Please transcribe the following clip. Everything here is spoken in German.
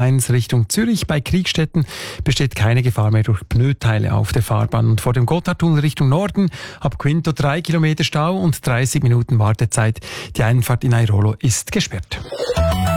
A1 Richtung Zürich. Bei Kriegstetten besteht keine Gefahr mehr durch Pneuteile auf der Fahrbahn. Und vor dem Gotthardtunnel Richtung Norden ab Quinto 3 Kilometer Stau und 30 Minuten Wartezeit. Die Einfahrt in Airolo ist gesperrt.